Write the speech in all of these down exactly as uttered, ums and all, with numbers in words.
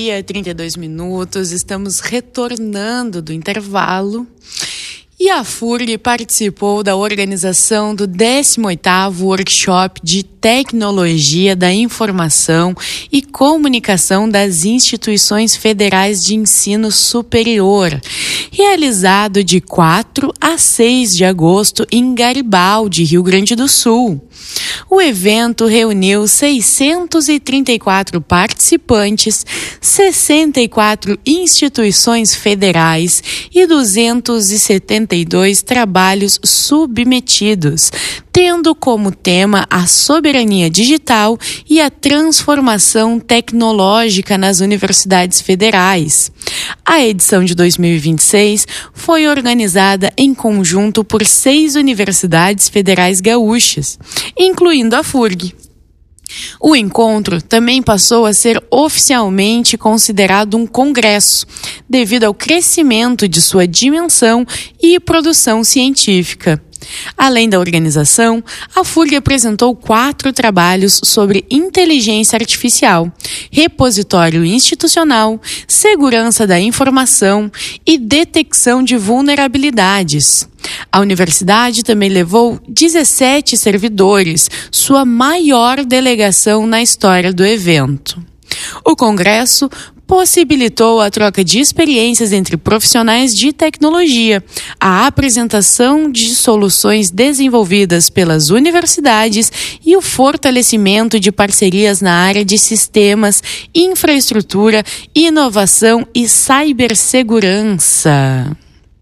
meio-dia e trinta e dois minutos, estamos retornando do intervalo e a F U R G participou da organização do décimo oitavo Workshop de Tecnologia da Informação e Comunicação das Instituições Federais de Ensino Superior, realizado de quatro a seis de agosto em Garibaldi, Rio Grande do Sul. O evento reuniu seiscentos e trinta e quatro participantes, sessenta e quatro instituições federais e duzentos e setenta e dois trabalhos submetidos, tendo como tema a soberania digital e a transformação tecnológica nas universidades federais. A edição de dois mil e vinte e seis foi organizada em conjunto por seis universidades federais gaúchas, incluindo a F U R G. O encontro também passou a ser oficialmente considerado um congresso, devido ao crescimento de sua dimensão e produção científica. Além da organização, a F U R G apresentou quatro trabalhos sobre inteligência artificial, repositório institucional, segurança da informação e detecção de vulnerabilidades. A universidade também levou dezessete servidores, sua maior delegação na história do evento. O congresso possibilitou a troca de experiências entre profissionais de tecnologia, a apresentação de soluções desenvolvidas pelas universidades e o fortalecimento de parcerias na área de sistemas, infraestrutura, inovação e cibersegurança.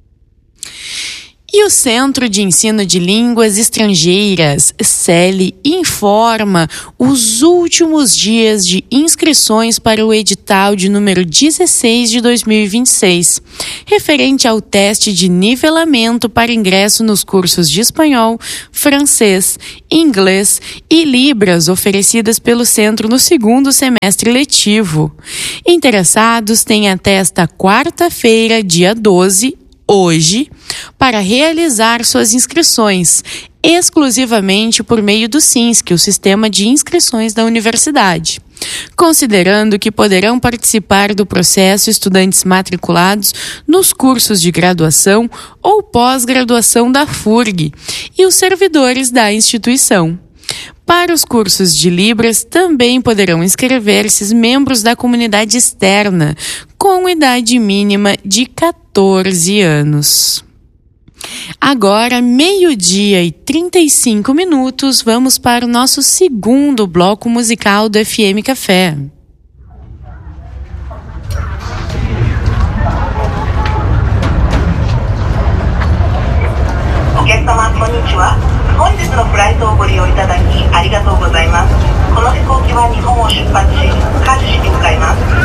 E o Centro de Ensino de Línguas Estrangeiras, C E L, informa os últimos dias de inscrições para o edital de número dezesseis de dois mil e vinte e seis, referente ao teste de nivelamento para ingresso nos cursos de espanhol, francês, inglês e libras oferecidas pelo centro no segundo semestre letivo. Interessados têm até esta quarta-feira, dia doze, hoje, para realizar suas inscrições, exclusivamente por meio do SINSC, o Sistema de Inscrições da Universidade. Considerando que poderão participar do processo estudantes matriculados nos cursos de graduação ou pós-graduação da F U R G e os servidores da instituição. Para os cursos de Libras, também poderão inscrever-se membros da comunidade externa, com idade mínima de catorze anos. Agora, meio-dia e trinta e cinco minutos, vamos para o nosso segundo bloco musical do F M Café. お客様こんにちは。本日のフライトをご利用いただきありがとうございます。この飛行機は日本を出発し、カージ市に向かいます。